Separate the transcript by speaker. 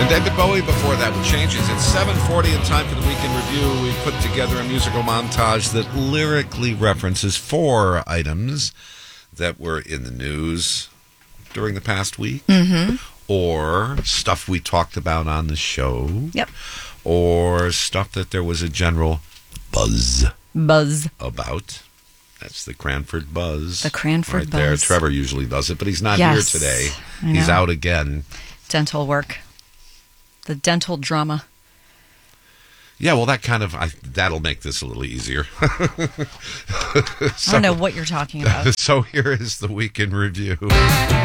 Speaker 1: And David Bowie before that with Changes. It's 7:40 and time for the Week in Review. We put together a musical montage that lyrically references 4 items that were in the news during the past week. Or stuff we talked about on the show.
Speaker 2: Yep.
Speaker 1: Or stuff that there was a general buzz about. That's the Cranford Buzz.
Speaker 2: The Cranford
Speaker 1: right
Speaker 2: Buzz.
Speaker 1: There. Trevor usually does it, but he's not here today. He's out again.
Speaker 2: Dental work. The dental drama.
Speaker 1: Yeah, well, that'll make this a little easier.
Speaker 2: I don't know what you're talking about.
Speaker 1: So here is the Week in Review.